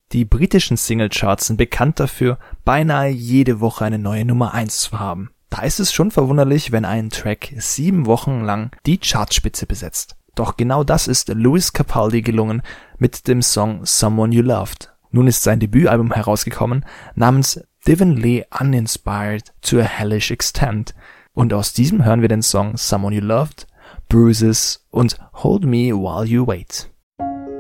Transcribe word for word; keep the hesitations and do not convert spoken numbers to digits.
Die britischen Singlecharts sind bekannt dafür, beinahe jede Woche eine neue Nummer eins zu haben. Da ist es schon verwunderlich, wenn ein Track sieben Wochen lang die Chartspitze besetzt. Doch genau das ist Lewis Capaldi gelungen mit dem Song Someone You Loved. Nun ist sein Debütalbum herausgekommen namens Divinely Uninspired to a Hellish Extent. Und aus diesem hören wir den Song Someone You Loved, Bruises und Hold Me While You Wait.